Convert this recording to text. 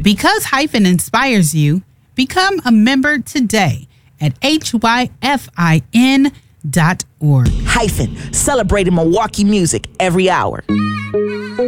Because Hyphen inspires you, become a member today at hyfin.org. Hyphen, celebrating Milwaukee music every hour.